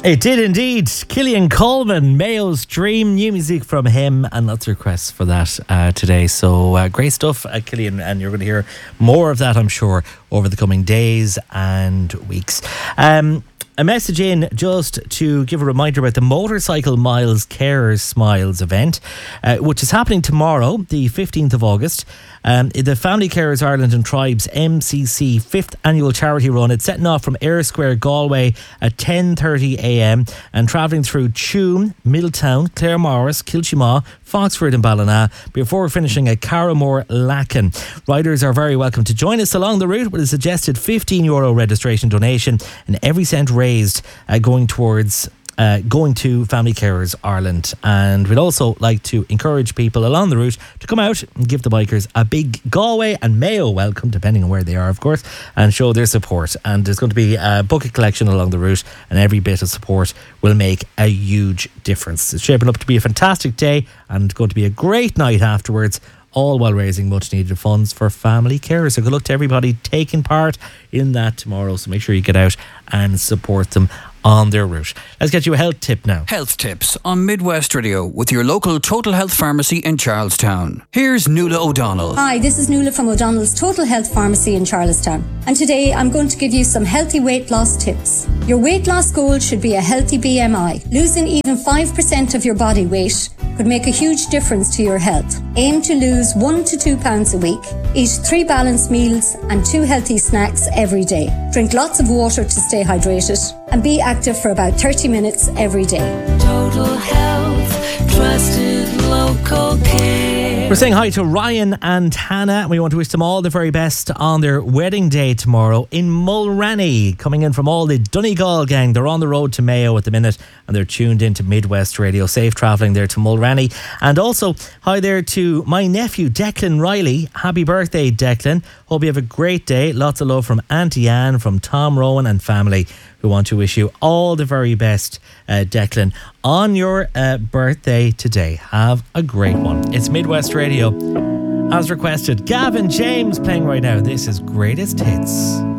It did indeed. Killian Coleman, Mayo's Dream. New music from him and lots of requests for that today. So great stuff, Killian, and you're going to hear more of that, I'm sure, over the coming days and weeks. A message in just to give a reminder about the Motorcycle Miles Carers Smiles event, which is happening tomorrow, the 15th of August. The Family Carers Ireland and Tribes MCC 5th annual charity run. It's setting off from Ayr Square, Galway at 10:30am and travelling through Tuam, Middletown, Claremorris, Kilchima, Foxford and Ballina before finishing at Carramore, Lacken. Riders are very welcome to join us along the route with a suggested €15 registration donation, and every cent raised going to Family Carers Ireland. And we'd also like to encourage people along the route to come out and give the bikers a big Galway and Mayo welcome, depending on where they are, of course, and show their support. And there's going to be a bucket collection along the route, and every bit of support will make a huge difference. It's shaping up to be a fantastic day and going to be a great night afterwards, all while raising much needed funds for family carers. So good luck to everybody taking part in that tomorrow. So make sure you get out and support them on their route. Let's get you a health tip now. Health tips on Midwest Radio with your local Total Health Pharmacy in Charlestown. Here's Nuala O'Donnell. Hi, this is Nuala from O'Donnell's Total Health Pharmacy in Charlestown. And today I'm going to give you some healthy weight loss tips. Your weight loss goal should be a healthy BMI. Losing even 5% of your body weight could make a huge difference to your health. Aim to lose 1 to 2 pounds a week. Eat 3 balanced meals and 2 healthy snacks every day. Drink lots of water to stay hydrated and be active for about 30 minutes every day. Total Health, trusted local care. We're saying hi to Ryan and Hannah. We want to wish them all the very best on their wedding day tomorrow in Mulranny. Coming in from all the Donegal gang. They're on the road to Mayo at the minute and they're tuned into Midwest Radio. Safe travelling there to Mulranny. And also hi there to my nephew Declan Riley. Happy birthday, Declan. Hope you have a great day. Lots of love from Auntie Anne, from Tom Rowan and family, who want to wish you all the very best, Declan, on your birthday today. Have a great one. It's Midwest Radio. As requested, Gavin James playing right now. This is Greatest Hits.